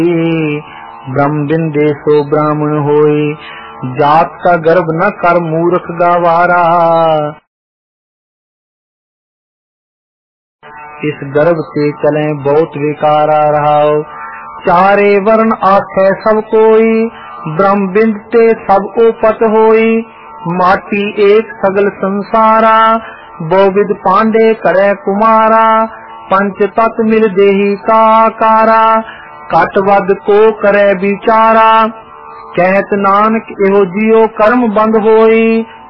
ब्रह्म बिंदे सो ब्राह्मण होई, जात का गर्भ न कर मूर्ख गवारा। इस गर्भ से चले बहुत विकारा रहाओ, चारे वर्ण आखे सब कोई, ब्रह्म बिंद ते सब ओपत होई। माटी एक सगल संसारा, बहुविध पांडे करे कुमारा। पंच तत्व मिल देही का आकारा, कट वद को करे बिचारा। कहत नानक एहो जियो कर्म बंद होई,